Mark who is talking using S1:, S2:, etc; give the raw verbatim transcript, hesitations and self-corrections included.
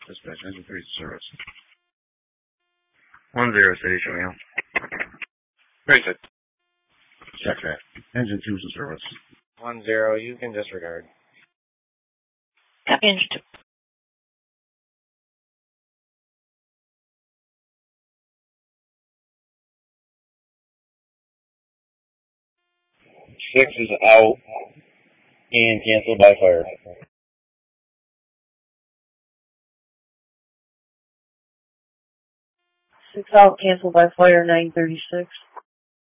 S1: Dispatch, engine three to service.
S2: One zero, city, show me out.
S3: Raise it.
S1: Check that. Engine two to service.
S3: One zero, you can disregard.
S4: Copy, engine two.
S2: Six is out and canceled by fire.
S4: Six out, canceled by fire, nine thirty-six.